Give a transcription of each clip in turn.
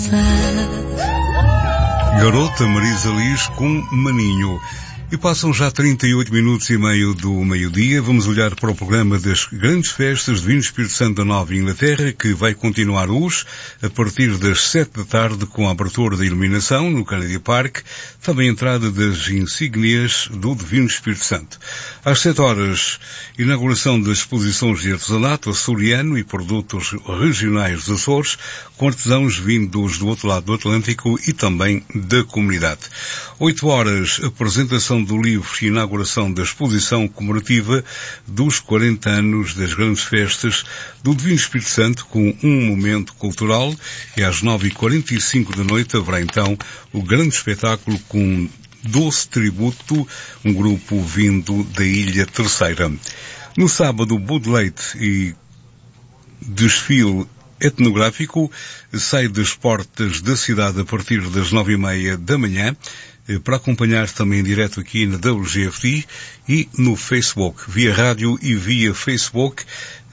Garota Marisa Liz com Maninho. E passam já 38 minutos e meio do meio-dia. Vamos olhar para o programa das grandes festas de Vinho Espírito Santo da Nova Inglaterra, que vai continuar hoje, a partir das 7 da tarde, com a abertura da iluminação no Kennedy Park, também a entrada das insígnias do Divino Espírito Santo. Às 7 horas, inauguração das exposições de artesanato açoriano e produtos regionais dos Açores, com artesãos vindos do outro lado do Atlântico e também da comunidade. 8 horas, apresentação do livro e inauguração da exposição comemorativa dos 40 anos das grandes festas do Divino Espírito Santo, com um momento cultural, e às 9h45 da noite haverá então o grande espetáculo com Doce Tributo, um grupo vindo da Ilha Terceira. No sábado, Bud Leite e desfile etnográfico sai das portas da cidade a partir das 9h30 da manhã, para acompanhar também em direto aqui na WGFT e no Facebook, via rádio e via Facebook.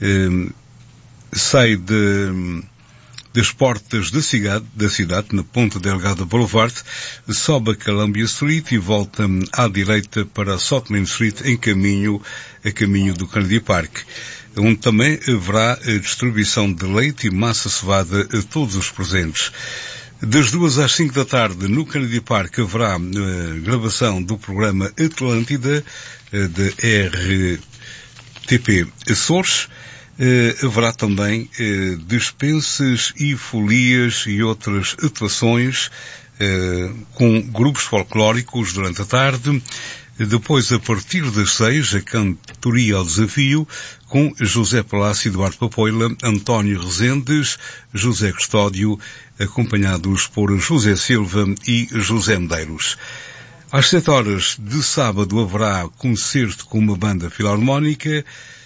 Sai das portas da cidade, na Ponta Delgada Boulevard, sobe a Columbia Street e volta à direita para a South Main Street a caminho do Kennedy Park, onde também haverá a distribuição de leite e massa cevada a todos os presentes. Das 2 às 5 da tarde, no Kennedy Park, haverá a gravação do programa Atlântida da RTP Açores. Haverá também dispensas e folias e outras atuações com grupos folclóricos durante a tarde. Depois, a partir das 6, a cantoria ao desafio, com José Palácio, Eduardo Papoila, António Rezendes, José Custódio, acompanhados por José Silva e José Medeiros. Às 7 horas de sábado haverá concerto com uma banda filarmónica.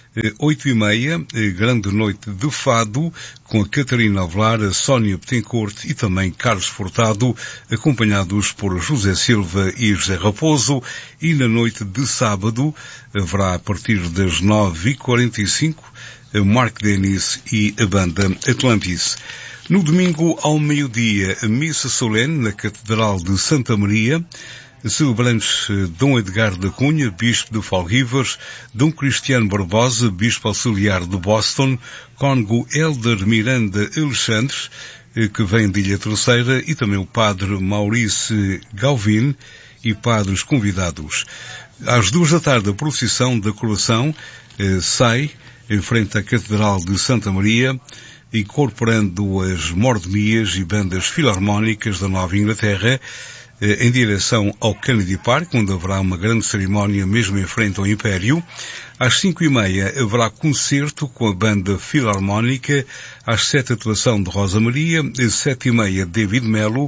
8h30, grande noite de fado, com a Catarina Avelar, a Sónia Betancourt e também Carlos Furtado, acompanhados por José Silva e José Raposo. E na noite de sábado haverá, a partir das 9h45, Mark Denis e a banda Atlantis. No domingo, ao meio-dia, a missa solene na Catedral de Santa Maria, celebrantes Dom Edgar da Cunha, Bispo de Fall Rivers, Dom Cristiano Barbosa, Bispo Auxiliar de Boston, Cônego Helder Miranda Alexandres, que vem de Ilha Terceira, e também o Padre Maurice Galvin e padres convidados. Às 2 da tarde, a procissão da coroação sai em frente à Catedral de Santa Maria, incorporando as mordomias e bandas filarmónicas da Nova Inglaterra, em direção ao Kennedy Park, onde haverá uma grande cerimónia mesmo em frente ao Império. Às 5h30 haverá concerto com a banda filarmónica. Às 7, atuação de Rosa Maria. Às 7h30, David Melo,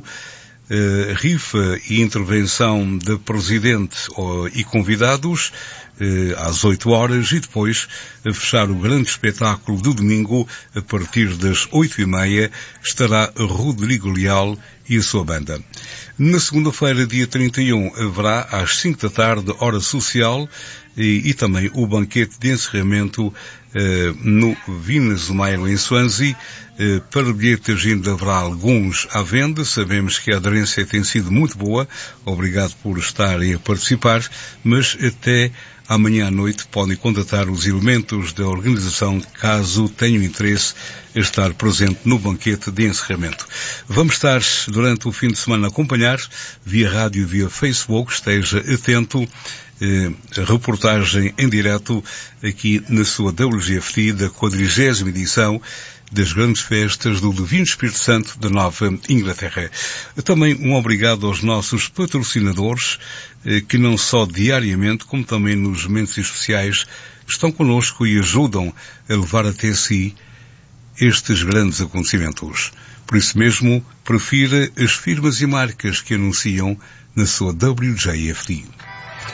rifa e intervenção de presidente e convidados, às 8 horas, e depois, a fechar o grande espetáculo do domingo, a partir das 8h30, estará Rodrigo Leal e a sua banda. Na segunda-feira, dia 31, haverá às 5 da tarde, hora social, e também o banquete de encerramento no Venus Mile em Swansea. Para bilhetes ainda haverá alguns à venda. Sabemos que a aderência tem sido muito boa. Obrigado por estarem a participar, mas até amanhã à noite podem contatar os elementos da organização caso tenham interesse em estar presente no banquete de encerramento. Vamos estar durante o fim de semana a acompanhar via rádio e via Facebook. Esteja atento. Reportagem em direto aqui na sua WGFT da 40ª edição das grandes festas do Divino Espírito Santo da Nova Inglaterra. Também um obrigado aos nossos patrocinadores, que não só diariamente, como também nos momentos especiais, estão connosco e ajudam a levar até si estes grandes acontecimentos. Por isso mesmo, prefira as firmas e marcas que anunciam na sua WGFT.